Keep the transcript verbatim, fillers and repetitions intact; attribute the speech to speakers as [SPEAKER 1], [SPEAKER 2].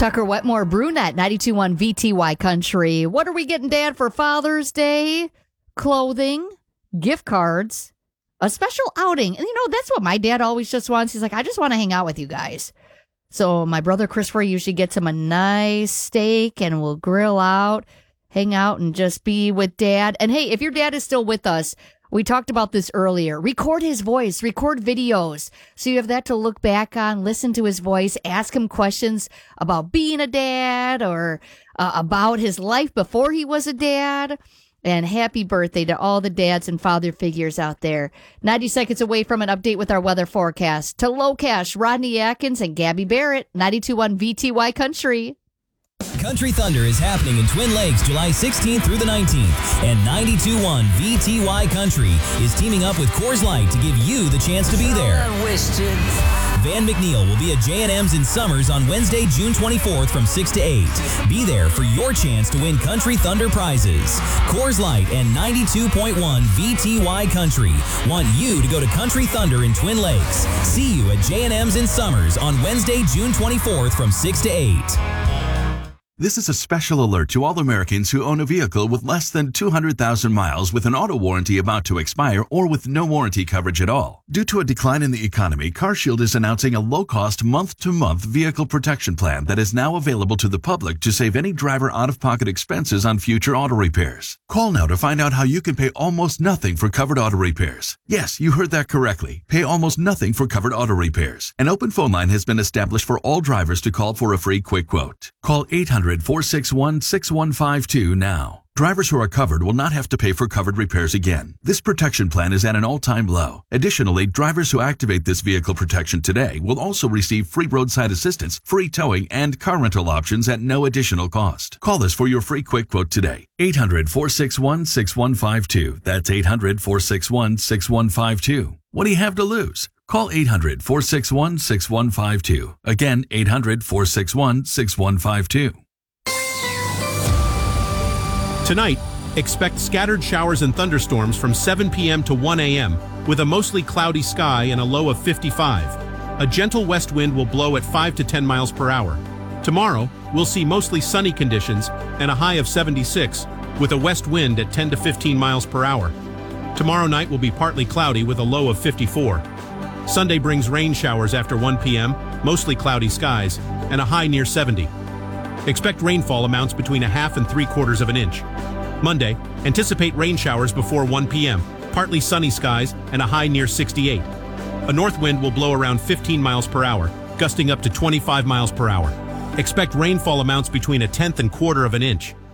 [SPEAKER 1] Tucker Wetmore, Brunette, ninety-two point one V T Y Country. What are we getting, Dad, for Father's Day? Clothing, gift cards, a special outing. And, you know, that's what my dad always just wants. He's like, I just want to hang out with you guys. So my brother Christopher usually gets him a nice steak and we'll grill out, hang out, and just be with Dad. And, hey, if your dad is still with us, we talked about this earlier. Record his voice, record videos. So you have that to look back on, listen to his voice, ask him questions about being a dad or uh, about his life before he was a dad. And happy birthday to all the dads and father figures out there. ninety seconds away from an update with our weather forecast. To Low Cash, Rodney Atkins and Gabby Barrett, ninety-two point one V T Y Country.
[SPEAKER 2] Country Thunder is happening in Twin Lakes July sixteenth through the nineteenth, and ninety-two point one V T Y Country is teaming up with Coors Light to give you the chance to be there. Van McNeil will be at J and M's in Summers on Wednesday, June twenty-fourth from six to eight. Be there for your chance to win Country Thunder prizes. Coors Light and ninety-two point one V T Y Country want you to go to Country Thunder in Twin Lakes. See you at J and M's in Summers on Wednesday, June twenty-fourth from six to eight.
[SPEAKER 3] This is a special alert to all Americans who own a vehicle with less than two hundred thousand miles with an auto warranty about to expire or with no warranty coverage at all. Due to a decline in the economy, CarShield is announcing a low-cost month-to-month vehicle protection plan that is now available to the public to save any driver out-of-pocket expenses on future auto repairs. Call now to find out how you can pay almost nothing for covered auto repairs. Yes, you heard that correctly. Pay almost nothing for covered auto repairs. An open phone line has been established for all drivers to call for a free quick quote. Call eight hundred, four six one, six one five two now. Drivers who are covered will not have to pay for covered repairs again. This protection plan is at an all-time low. Additionally, drivers who activate this vehicle protection today will also receive free roadside assistance, free towing, and car rental options at no additional cost. Call us for your free quick quote today. eight hundred, four six one, six one five two. That's eight hundred, four six one, six one five two. What do you have to lose? Call eight hundred, four six one, six one five two. Again, eight hundred, four six one, six one five two.
[SPEAKER 4] Tonight, expect scattered showers and thunderstorms from seven p.m. to one a.m. with a mostly cloudy sky and a low of fifty-five. A gentle west wind will blow at five to ten miles per hour. Tomorrow, we'll see mostly sunny conditions and a high of seventy-six with a west wind at ten to fifteen miles per hour. Tomorrow night will be partly cloudy with a low of fifty-four. Sunday brings rain showers after one p.m., mostly cloudy skies, and a high near seventy. Expect rainfall amounts between a half and three quarters of an inch. Monday, anticipate rain showers before one p.m., partly sunny skies, and a high near sixty-eight. A north wind will blow around fifteen miles per hour, gusting up to twenty-five miles per hour. Expect rainfall amounts between a tenth and quarter of an inch.